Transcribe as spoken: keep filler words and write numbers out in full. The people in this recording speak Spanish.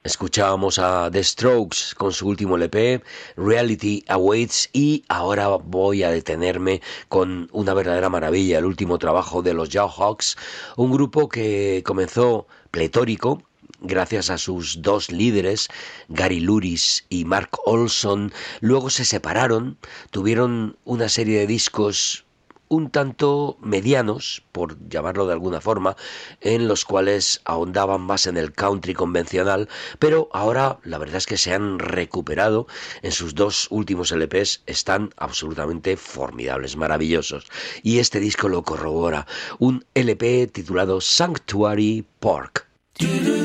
Escuchábamos a The Strokes con su último L P, Reality Awaits, y ahora voy a detenerme con una verdadera maravilla, el último trabajo de los Jawhawks, un grupo que comenzó pletórico gracias a sus dos líderes, Gary Louris y Mark Olson. Luego se separaron, tuvieron una serie de discos un tanto medianos, por llamarlo de alguna forma, en los cuales ahondaban más en el country convencional, pero ahora la verdad es que se han recuperado. En sus dos últimos L Ps están absolutamente formidables, maravillosos, y este disco lo corrobora, un L P titulado Sanctuary Park.